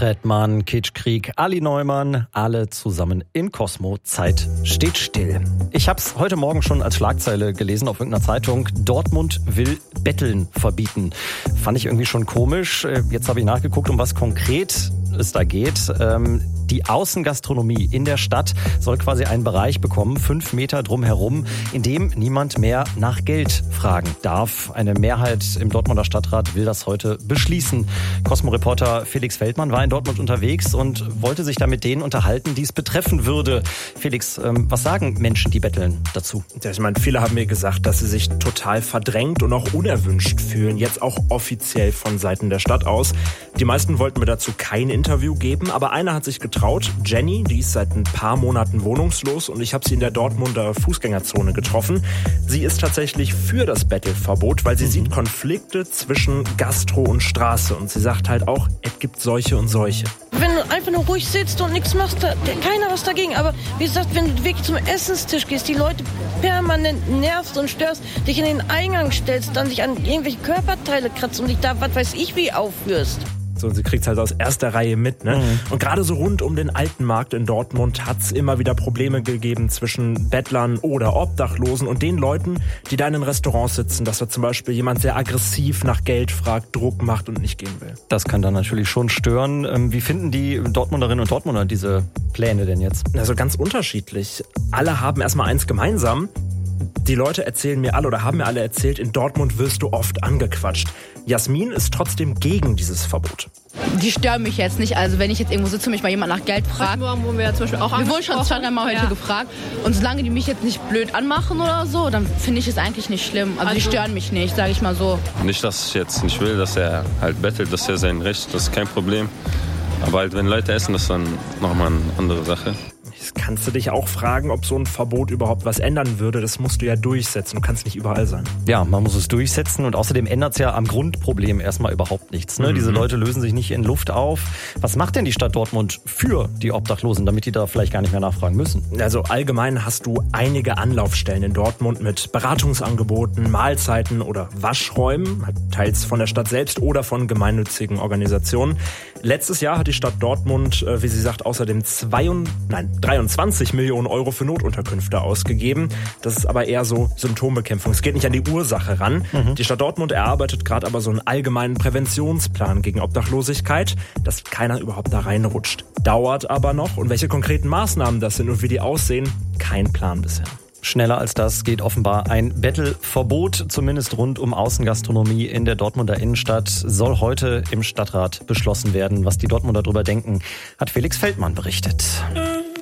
Trettmann, Kitschkrieg, Ali Neumann, alle zusammen in Cosmo. Zeit steht still. Ich hab's heute Morgen schon als Schlagzeile gelesen auf irgendeiner Zeitung. Dortmund will Betteln verbieten. Fand ich irgendwie schon komisch. Jetzt habe ich nachgeguckt, um was konkret es da geht. Die Außengastronomie in der Stadt soll quasi einen Bereich bekommen, 5 Meter drumherum, in dem niemand mehr nach Geld fragen darf. Eine Mehrheit im Dortmunder Stadtrat will das heute beschließen. Cosmo-Reporter Felix Feldmann war in Dortmund unterwegs und wollte sich da mit denen unterhalten, die es betreffen würde. Felix, was sagen Menschen, die betteln, dazu? Ja, ich meine, viele haben mir gesagt, dass sie sich total verdrängt und auch unerwünscht fühlen, jetzt auch offiziell von Seiten der Stadt aus. Die meisten wollten mir dazu kein Interview geben, aber einer hat sich getraut. Jenny, die ist seit ein paar Monaten wohnungslos und ich habe sie in der Dortmunder Fußgängerzone getroffen. Sie ist tatsächlich für das Bettelverbot, weil sie sieht Konflikte zwischen Gastro und Straße und sie sagt halt auch, es gibt solche und solche. Wenn du einfach nur ruhig sitzt und nichts machst, keiner was dagegen. Aber wie gesagt, wenn du wirklich zum Essenstisch gehst, die Leute permanent nervst und störst, dich in den Eingang stellst, dann dich an irgendwelche Körperteile kratzt und dich da, was weiß ich, wie aufführst. So, sie kriegt's halt aus erster Reihe mit, ne? Und gerade so rund um den alten Markt in Dortmund hat's immer wieder Probleme gegeben zwischen Bettlern oder Obdachlosen und den Leuten, die da in den Restaurants sitzen, dass da zum Beispiel jemand sehr aggressiv nach Geld fragt, Druck macht und nicht gehen will. Das kann dann natürlich schon stören. Wie finden die Dortmunderinnen und Dortmunder diese Pläne denn jetzt? Also ganz unterschiedlich. Alle haben erstmal eins gemeinsam. Die Leute erzählen mir alle oder haben mir alle erzählt, in Dortmund wirst du oft angequatscht. Jasmin ist trotzdem gegen dieses Verbot. Die stören mich jetzt nicht. Also wenn ich jetzt irgendwo sitze und mich mal jemand nach Geld fragt. Heute Morgen wurden wir ja zum Beispiel auch Wir wurden schon 2-3 Mal heute gefragt. Und solange die mich jetzt nicht blöd anmachen oder so, dann finde ich es eigentlich nicht schlimm. Also die stören mich nicht, sage ich mal so. Nicht, dass ich jetzt nicht will, dass er halt bettelt, das ist ja sein Recht, das ist kein Problem. Aber halt, wenn Leute essen, das ist dann nochmal eine andere Sache. Jetzt kannst du dich auch fragen, ob so ein Verbot überhaupt was ändern würde. Das musst du ja durchsetzen. Du kannst nicht überall sein. Ja, man muss es durchsetzen und außerdem ändert es ja am Grundproblem erstmal überhaupt nichts. Ne? Diese Leute lösen sich nicht in Luft auf. Was macht denn die Stadt Dortmund für die Obdachlosen, damit die da vielleicht gar nicht mehr nachfragen müssen? Also allgemein hast du einige Anlaufstellen in Dortmund mit Beratungsangeboten, Mahlzeiten oder Waschräumen, teils von der Stadt selbst oder von gemeinnützigen Organisationen. Letztes Jahr hat die Stadt Dortmund, wie sie sagt, außerdem 23 Millionen Euro für Notunterkünfte ausgegeben. Das ist aber eher so Symptombekämpfung. Es geht nicht an die Ursache ran. Die Stadt Dortmund erarbeitet gerade aber so einen allgemeinen Präventionsplan gegen Obdachlosigkeit, dass keiner überhaupt da reinrutscht. Dauert aber noch. Und welche konkreten Maßnahmen das sind und wie die aussehen, kein Plan bisher. Schneller als das geht offenbar ein Bettelverbot, zumindest rund um Außengastronomie in der Dortmunder Innenstadt, soll heute im Stadtrat beschlossen werden. Was die Dortmunder darüber denken, hat Felix Feldmann berichtet.